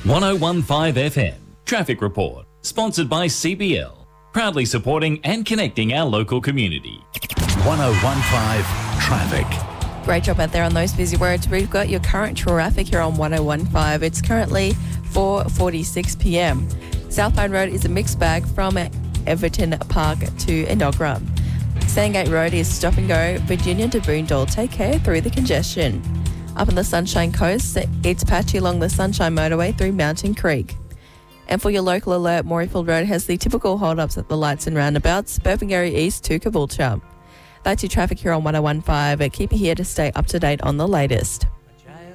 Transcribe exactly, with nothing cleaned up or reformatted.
one oh one point five F M Traffic Report, sponsored by C B L, proudly supporting and connecting our local community. one oh one point five Traffic. Great job out there on those busy roads. We've got your current traffic here on one oh one point five. It's currently four forty-six p m. Southbound Road is a mixed bag from Everton Park to Enoggera. Sandgate Road is stop and go, Virginia to Boondall. Take care through the congestion. Up on the Sunshine Coast, it's patchy along the Sunshine Motorway through Mountain Creek. And for your local alert, Morayfield Road has the typical hold-ups at the lights and roundabouts, Burpengary East to Caboolture. That's your traffic here on one oh one point five. Keep you here to stay up to date on the latest.